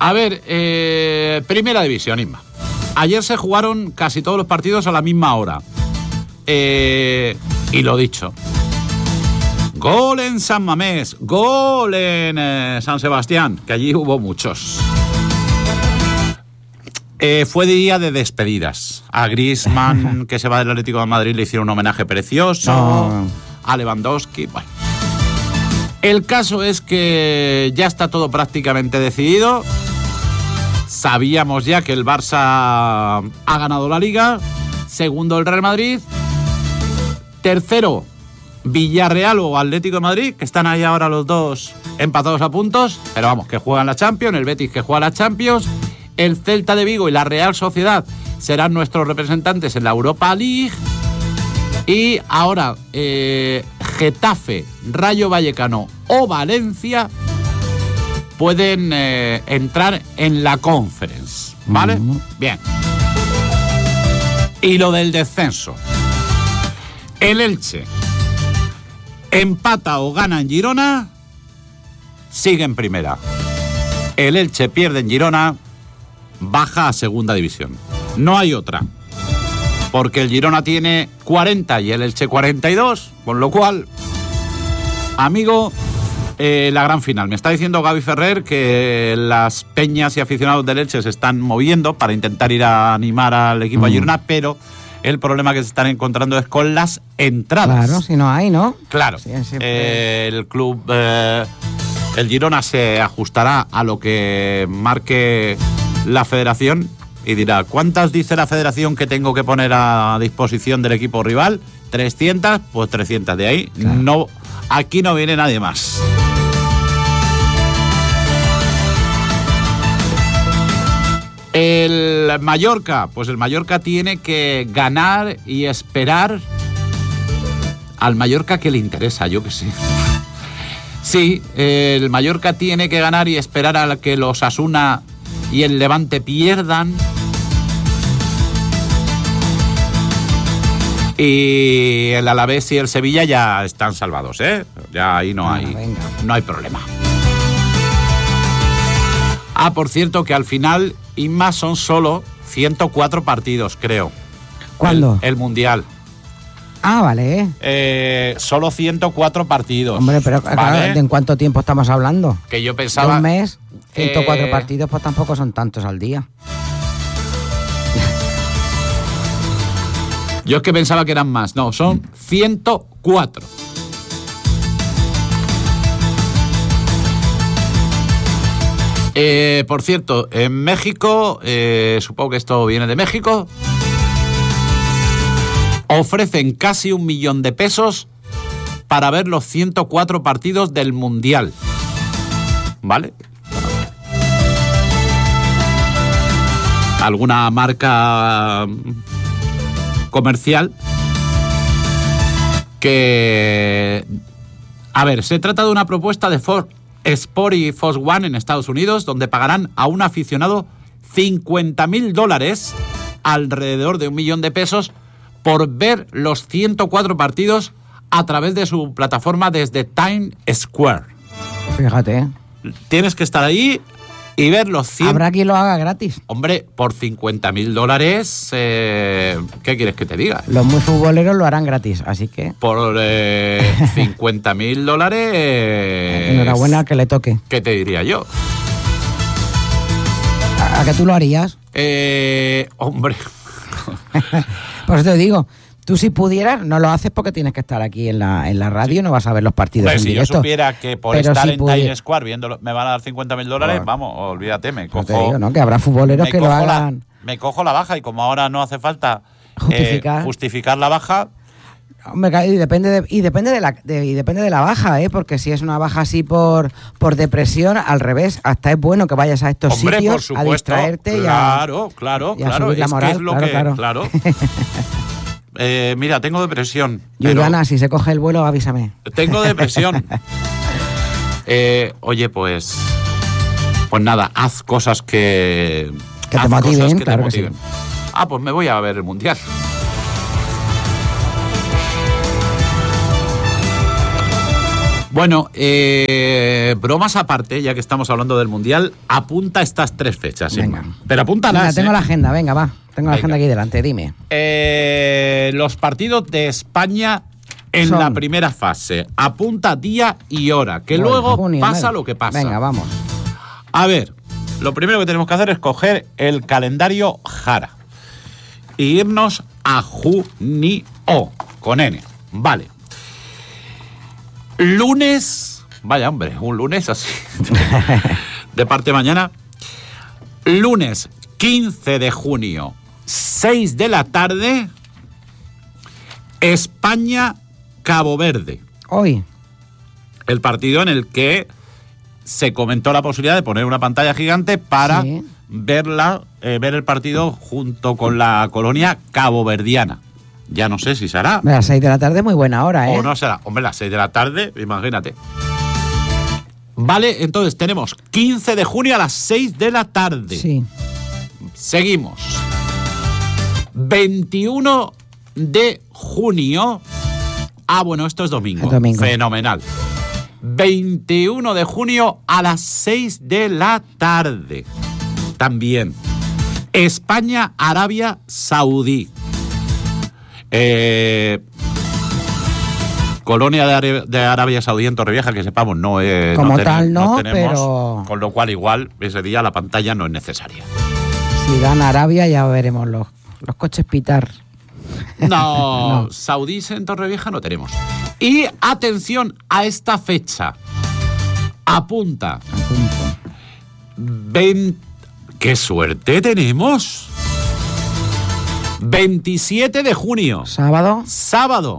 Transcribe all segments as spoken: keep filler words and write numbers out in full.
A ver, eh, Primera División, Inma. Ayer se jugaron casi todos los partidos a la misma hora. Eh, y lo dicho. Gol en San Mamés, gol en eh, San Sebastián, que allí hubo muchos. Eh, fue día de despedidas. A Griezmann, que se va del Atlético de Madrid, le hicieron un homenaje precioso. No. A Lewandowski, bueno. El caso es que ya está todo prácticamente decidido. Sabíamos ya que el Barça ha ganado la Liga. Segundo, el Real Madrid. Tercero, Villarreal o Atlético de Madrid, que están ahí ahora los dos empatados a puntos. Pero vamos, que juegan la Champions. El Betis, que juega la Champions. El Celta de Vigo y la Real Sociedad serán nuestros representantes en la Europa League. Y ahora eh, Getafe, Rayo Vallecano o Valencia pueden eh, entrar en la Conference, ¿vale? Uh-huh. Bien. Y lo del descenso. El Elche empata o gana en Girona, sigue en primera. El Elche pierde en Girona, baja a segunda división. No hay otra. Porque el Girona tiene cuarenta y el Elche cuarenta y dos, con lo cual, amigo, eh, la gran final. Me está diciendo Gaby Ferrer que las peñas y aficionados del Elche se están moviendo para intentar ir a animar al equipo mm. a Girona, pero el problema que se están encontrando es con las entradas. Claro, si no hay, ¿no? Claro. Sí, eh, el club, eh, el Girona se ajustará a lo que marque la federación y dirá, ¿cuántas dice la federación que tengo que poner a disposición del equipo rival? trescientas, pues trescientas. De ahí, claro. no, aquí no viene nadie más. El Mallorca, pues el Mallorca tiene que ganar y esperar. Al Mallorca que le interesa, yo que sé. Sí, el Mallorca tiene que ganar y esperar a que los Osasuna y el Levante pierdan. Y el Alavés y el Sevilla ya están salvados, ¿eh? Ya ahí no hay, venga. no hay problema. Ah, por cierto, que al final, Inma, son solo ciento cuatro partidos, creo. ¿Cuándo? El, el Mundial. Ah, vale. Eh, solo ciento cuatro partidos. Hombre, pero ¿vale? Claro, ¿en cuánto tiempo estamos hablando? Que yo pensaba... ¿De un mes? ciento cuatro eh... partidos, pues tampoco son tantos al día. Yo es que pensaba que eran más. No, son ciento cuatro. Eh, por cierto, en México, eh, supongo que esto viene de México, ofrecen casi un millón de pesos para ver los ciento cuatro partidos del Mundial. ¿Vale? ¿Alguna marca comercial que... A ver, se trata de una propuesta de Fox Sport y Fox One en Estados Unidos, donde pagarán a un aficionado cincuenta mil dólares, alrededor de un millón de pesos, por ver los ciento cuatro partidos a través de su plataforma desde Times Square. Fíjate, ¿eh? Tienes que estar ahí y ver los cien... Habrá quien lo haga gratis. Hombre, por cincuenta mil dólares, eh, ¿qué quieres que te diga? Los muy futboleros lo harán gratis, así que... Por eh, cincuenta mil dólares... Enhorabuena que le toque. ¿Qué te diría yo? ¿A, a qué tú lo harías? Eh, hombre... Por eso te digo... Tú si pudieras, no lo haces porque tienes que estar aquí en la, en la radio y no vas a ver los partidos pues en si directo. Si yo supiera que por pero estar si en pudiera... Times Square viéndolo, me van a dar cincuenta mil dólares, oh. vamos, olvídate, me cojo... Te digo, ¿no? Que habrá futboleros que lo hagan... La, me cojo la baja y como ahora no hace falta justificar, eh, justificar la baja... Hombre, y depende de, y depende de la de, y depende de la baja, ¿eh? Porque si es una baja así por, por depresión, al revés, hasta es bueno que vayas a estos Hombre, sitios por supuesto, a distraerte claro, y a, claro, y a claro, subir la moral. Es, que es lo claro, que, claro. claro. Eh, mira, tengo depresión. Juliana, pero... si se coge el vuelo, avísame. Tengo depresión. eh, oye, pues... Pues nada, haz cosas que... Que te motiven, que claro te motiven. Que sí. Ah, pues me voy a ver el Mundial. Bueno, eh, bromas aparte, ya que estamos hablando del Mundial, apunta estas tres fechas. Venga. Inma. Pero apúntalas. Venga, tengo ¿eh? la agenda, venga, va. Tengo la Venga. agenda aquí delante, dime. Eh, los partidos de España en Son. la primera fase. Apunta día y hora, que Bueno, luego junio, pasa enero. lo que pasa. Venga, vamos. A ver, lo primero que tenemos que hacer es coger el calendario Jara y irnos a junio, con N. Vale. Lunes, vaya hombre, un lunes así, de parte mañana. Lunes quince de junio, seis de la tarde, España-Cabo Verde. Hoy. El partido en el que se comentó la posibilidad de poner una pantalla gigante para Sí. verla, eh, ver el partido junto con la colonia caboverdiana. Ya no sé si será A las seis de la tarde, muy buena hora, ¿eh? o no será. Hombre, las seis de la tarde, imagínate. Vale, entonces tenemos quince de junio a las seis de la tarde. Sí. Seguimos. veintiuno de junio. Ah, bueno, esto es domingo. Es domingo. Fenomenal. veintiuno de junio a las seis de la tarde. También. España, Arabia Saudí. Eh, Colonia de, Are- de Arabia Saudí en Torrevieja, que sepamos, no, eh, Como no, tal, no, tenemos, pero- con lo cual igual ese día la pantalla no es necesaria. Si gana Arabia, ya veremos los, los coches pitar. No, No. saudíes en Torrevieja no tenemos. Y atención a esta fecha. Apunta. Apunto. veinte ¡Qué suerte tenemos! veintisiete de junio, Sábado. sábado.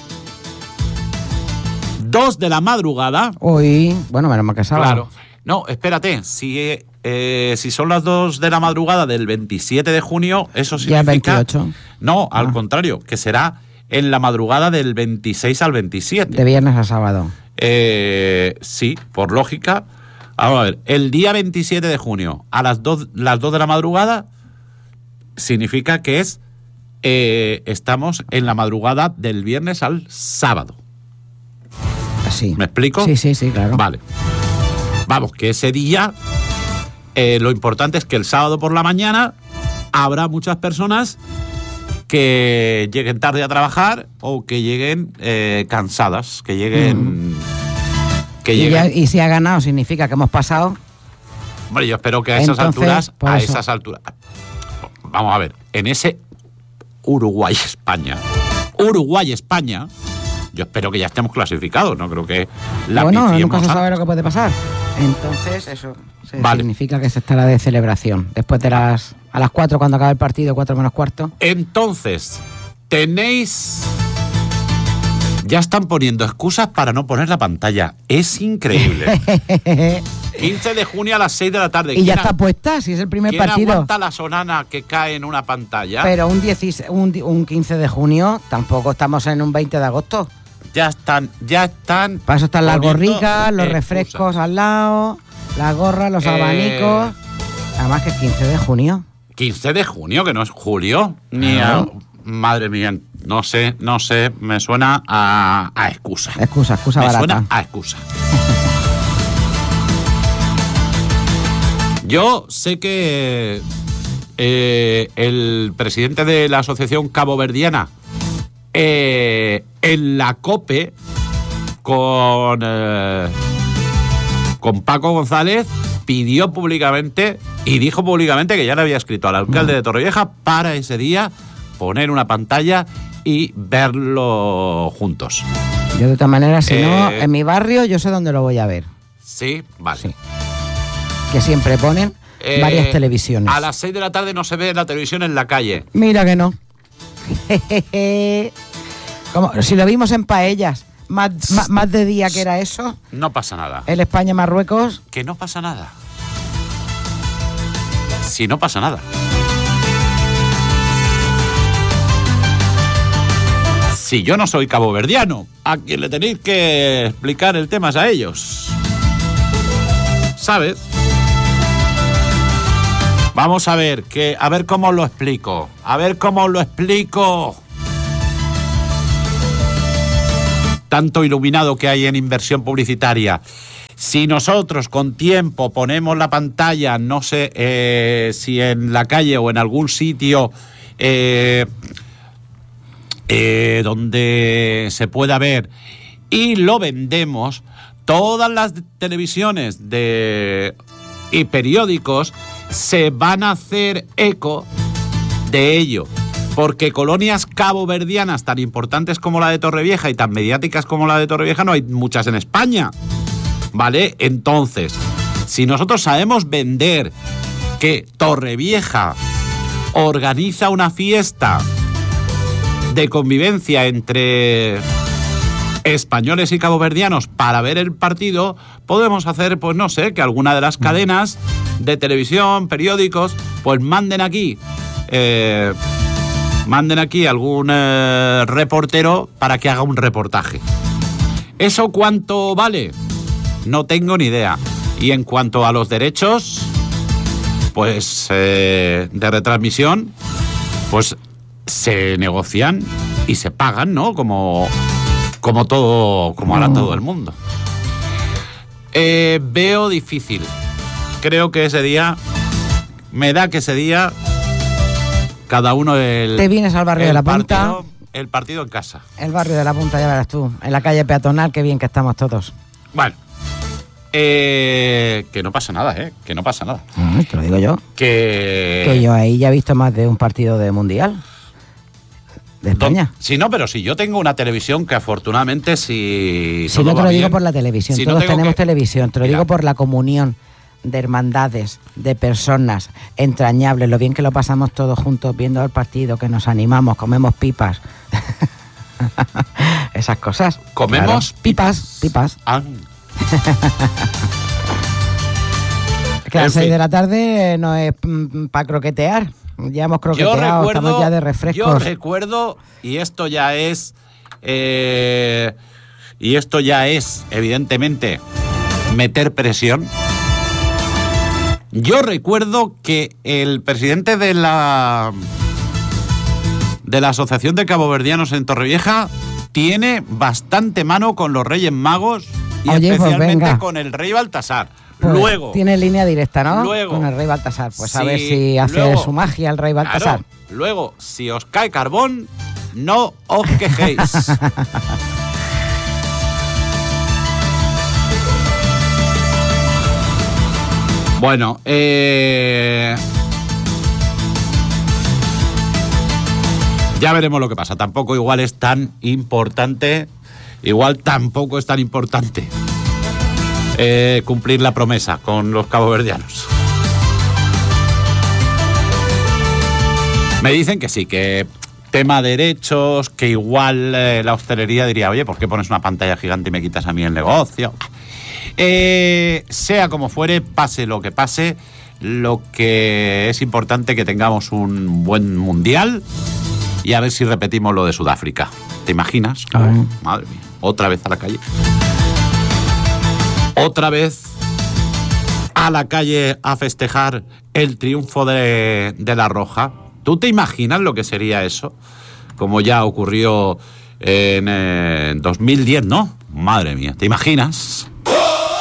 dos de la madrugada. Hoy. Bueno, menos mal que sábado. Claro. No, espérate. Si, eh, si son las dos de la madrugada del veintisiete de junio, eso Ya significa... veintiocho. No, al Ah. contrario, que será en la madrugada del veintiséis al veintisiete. De viernes a sábado. Eh, sí, por lógica. Vamos a ver, el día veintisiete de junio a las dos, las dos de la madrugada significa que es eh, estamos en la madrugada del viernes al sábado. Así. ¿Me explico? Sí, sí, sí, claro. Vale. Vamos, que ese día eh, lo importante es que el sábado por la mañana habrá muchas personas que lleguen tarde a trabajar o que lleguen eh, cansadas, que lleguen... Que Y, lleguen. ya- y si ha ganado, significa que hemos pasado. Hombre, yo espero que a esas Entonces, alturas, por a eso. esas alturas, vamos a ver, en ese Uruguay-España, Uruguay-España, yo espero que ya estemos clasificados, no creo que la Bueno, pifiemos nunca se sabe antes. lo que puede pasar. Entonces, eso se Vale. significa que se estará de celebración. Después de las. A las cuatro, cuando acabe el partido, cuatro menos cuarto. Entonces, tenéis... Ya están poniendo excusas para no poner la pantalla. Es increíble. quince de junio a las seis de la tarde. Y ya ¿Quién está a- puesta, si es el primer ¿Quién partido. aguanta la sonana que cae en una pantalla? Pero un, dieciséis, un, di- un quince de junio, tampoco estamos en un veinte de agosto. Ya están, ya están... Para eso están las poniendo gorricas, los excusas. refrescos al lado, las gorras, los Eh. abanicos. Además que es quince de junio. quince de junio, que no es julio, ni a... Claro. Madre mía, no sé, no sé, me suena a, a excusa. Excusa, excusa me barata. suena a excusa. Yo sé que eh, el presidente de la Asociación Caboverdiana eh, en la COPE con, eh, con Paco González pidió públicamente y dijo públicamente que ya le había escrito al alcalde de Torrevieja para ese día poner una pantalla y verlo juntos. Yo de todas maneras, si no, Eh. en mi barrio yo sé dónde lo voy a ver. Sí, vale. Sí. Que siempre ponen Eh, varias televisiones. A las seis de la tarde no se ve la televisión en la calle. Mira que no. Como, si lo vimos en Paellas, más, más, más de día que era eso, No pasa nada. el España-Marruecos, Que no pasa nada. Si no pasa nada. Si yo no soy caboverdiano, a quien le tenéis que explicar el tema es a ellos. ¿Sabes? Vamos a ver, que, a ver cómo os lo explico. A ver cómo os lo explico. tanto iluminado que hay en inversión publicitaria. Si nosotros con tiempo ponemos la pantalla, no sé eh, si en la calle o en algún sitio eh, eh, donde se pueda ver y lo vendemos, todas las televisiones de, y periódicos se van a hacer eco de ello. Porque colonias caboverdianas tan importantes como la de Torrevieja y tan mediáticas como la de Torrevieja no hay muchas en España, ¿vale? Entonces, si nosotros sabemos vender que Torrevieja organiza una fiesta de convivencia entre españoles y caboverdianos para ver el partido, podemos hacer, pues no sé, que alguna de las cadenas de televisión, periódicos, pues manden aquí... Eh, Manden aquí algún eh, reportero para que haga un reportaje. ¿Eso cuánto vale? No tengo ni idea. Y en cuanto a los derechos, pues eh, de retransmisión, pues se negocian y se pagan, ¿no? Como, como todo, como hará todo el mundo. Eh, veo difícil. Creo que ese día, me da que ese día... Cada uno el... Te vienes al barrio de la Punta. Partido, el partido en casa. El barrio de la Punta, ya verás tú. En la calle peatonal, qué bien que estamos todos. Bueno. Eh, que no pasa nada, ¿eh? Que no pasa nada. Mm, te lo digo yo. Que... Que yo ahí ya he visto más de un partido de Mundial. De España. Don, sí, no, pero si yo tengo una televisión que afortunadamente si... Si no te lo digo bien, por la televisión. Si todos no tenemos que... televisión. Te lo Mira. digo por la comunión de hermandades, de personas entrañables, lo bien que lo pasamos todos juntos viendo el partido, que nos animamos, comemos pipas. Esas cosas. ¿Comemos? Claro. Pipas, pipas. Ah. Que a las seis de la tarde no es para croquetear. Ya hemos croqueteado, recuerdo, estamos ya de refrescos. Yo recuerdo, y esto ya es... Eh, y esto ya es, evidentemente, meter presión. Yo recuerdo que el presidente de la de la Asociación de Caboverdianos en Torrevieja tiene bastante mano con los Reyes Magos y Oye, especialmente pues con el Rey Baltasar. Pues luego tiene línea directa, ¿no? Luego, con el Rey Baltasar. Pues si, a ver si hace luego, su magia el Rey Baltasar. Claro, luego, si os cae carbón, no os quejéis. Bueno, eh... ya veremos lo que pasa. Tampoco igual es tan importante, igual tampoco es tan importante eh, cumplir la promesa con los caboverdianos. Me dicen que sí, que tema derechos, que igual eh, la hostelería diría, oye, ¿por qué pones una pantalla gigante y me quitas a mí el negocio? Eh, sea como fuere, pase lo que pase, lo que es importante que tengamos un buen mundial y a ver si repetimos lo de Sudáfrica. ¿Te imaginas? Oh, madre mía, otra vez a la calle. Otra vez a la calle a festejar el triunfo de, de la Roja. ¿Tú te imaginas lo que sería eso? Como ya ocurrió en eh, dos mil diez, ¿no? Madre mía, ¿te imaginas?